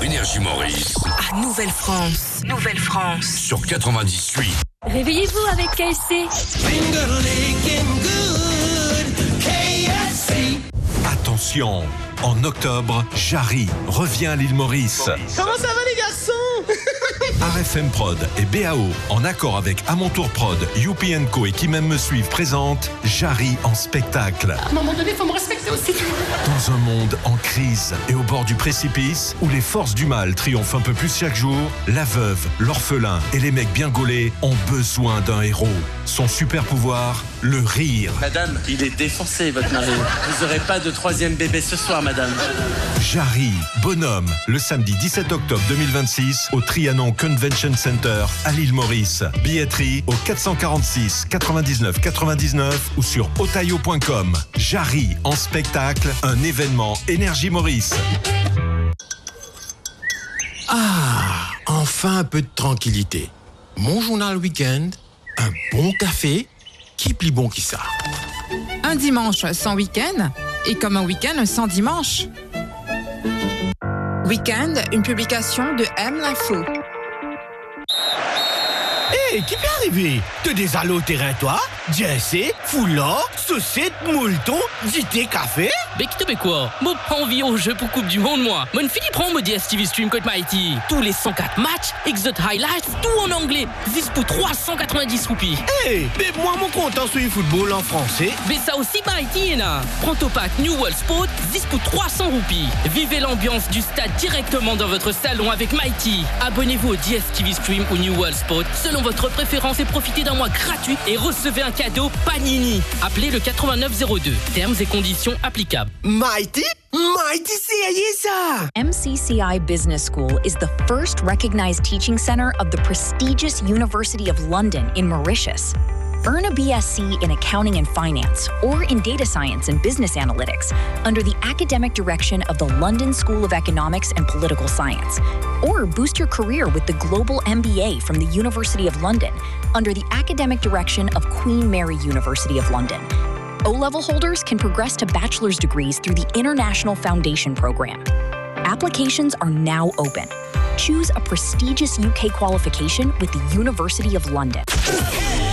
Énergie Maurice. Ah, Nouvelle-France. Nouvelle-France. Sur 98. Réveillez-vous avec KFC. Attention, en octobre, Jarry revient à l'île Maurice. Comment ça va les garçons? RFM Prod et BAO, en accord avec À mon tour Prod, Youpi & Co et Qui m'aime me suivent, présentent Jarry en spectacle. À un moment donné, faut me respecter aussi. Dans un monde en crise et au bord du précipice, où les forces du mal triomphent un peu plus chaque jour, la veuve, l'orphelin et les mecs bien gaulés ont besoin d'un héros. Son super pouvoir, le rire. Madame, il est défoncé, votre mari. Vous aurez pas de troisième bébé ce soir, madame. Jarry, bonhomme, le samedi 17 octobre 2026 au Trianon Convention Center à l'île Maurice. Billetterie au 446 99 99 ou sur otayo.com. Jarry en spectacle, un événement Énergie Maurice. Ah, enfin un peu de tranquillité. Mon journal week-end, un bon café, qui plie bon qui ça. Un dimanche sans week-end et comme un week-end sans dimanche. Week-end, une publication de M. Lafou. Hé, qui peut arriver? Te désallé au terrain, toi? Jessé, foulard, saucette, moulton, JT café? Mais qui te fait quoi? Moi, pas envie au jeu pour Coupe du Monde, moi. Mon Philippe prend mon DSTV Stream Code Mighty. Tous les 104 matchs, Exot Highlights, tout en anglais. 10 pour 390 roupies. Hé, mais moi, mon content sur le football en français. Mais ça aussi, Mighty, Ena. Prends ton pack New World Sport, 10 pour 300 roupies. Vivez l'ambiance du stade directement dans votre salon avec Mighty. Abonnez-vous au DSTV Stream ou New World Sport selon votre préférence et profitez d'un mois gratuit et recevez un cadeau Panini. Appelez le 8902. Termes et conditions applicables. Mighty? Mighty, c'est ça! MCCI Business School is the first recognized teaching center of the prestigious University of London in Mauritius. Earn a BSc in Accounting and Finance or in Data Science and Business Analytics under the academic direction of the London School of Economics and Political Science. Or boost your career with the Global MBA from the University of London under the academic direction of Queen Mary University of London. O-level holders can progress to bachelor's degrees through the International Foundation Program. Applications are now open. Choose a prestigious UK qualification with the University of London.